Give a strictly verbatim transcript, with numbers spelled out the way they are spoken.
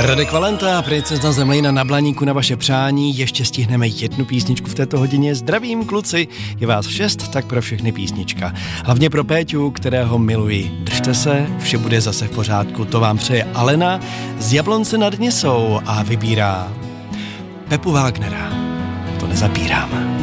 Radek Valenta, princezna Zemlejna na Blaníku na vaše přání. Ještě stihneme jednu písničku v této hodině. Zdravím kluci, je vás šest, tak pro všechny písnička. Hlavně pro Péťu, kterého miluji. Držte se, vše bude zase v pořádku. To vám přeje Alena z Jablonce nad Nisou a vybírá Pepu Wagnera. To nezapírám.